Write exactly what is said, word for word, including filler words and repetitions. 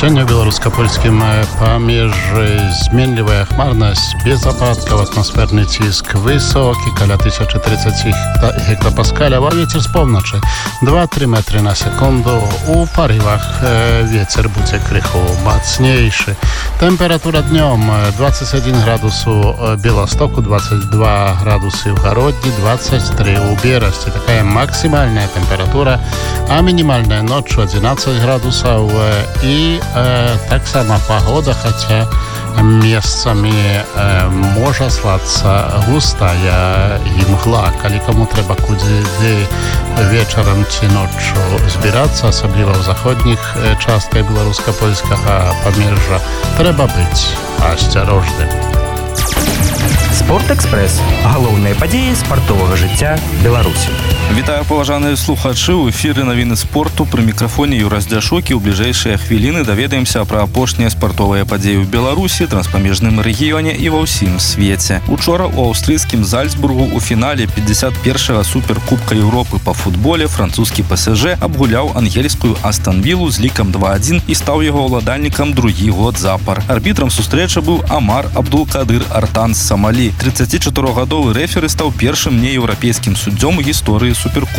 Сёння ў беларуска-польскім памежжы зменлівая хмарнасць, без ападкаў, атмасферны ціск высокі, каля тысяча тридцать гектапаскаляў, а вецер з поўначы два-тры метры на секунду. У парывах ветер будзе крыху мацнейшы. Тэмпература днём двадцать один градус у Беластоку, двадцать два градусы ў Гародні, двадцать три у Берасці. Такая максимальная тэмпература, а минимальная ночью одиннадцать градусаў. І э, таксама погода, хаця месцамі э, можа слацца густая імгла. Калі каму трэба куды вечарам ці ноччу збірацца, асабліва ў заходніх частках беларуска-польскага памежжа, трэба быць асцярожным. Спортэкспрэс. Галоўныя падзеі спартовага жыцця Беларусі. Вітаю, паважаныя слухачы. У эфіры навіны спорту. Пры мікрафоне Юра Здзяшук. І ў бліжэйшыя хвіліны даведаемся пра апошнія спартовыя падзеі ў Беларусі, транспамежным рэгіёне і ва ўсім свеце. Учора у аўстрыйскім Зальцбургу у фінале пятьдесят первого суперкубка Еўропы па футболе французскі ПСЖ абгуляў ангельскую Астон Вілу з лікам два адзін і стаў яго ўладальнікам другі год запар. Арбітрам сустрэчы быў Амар Абдулкадыр Артан з Самалі. тридцатичатырохгадовы рэферы стаў першым нееўрапейскім суддзём у гісторыі суперкубка.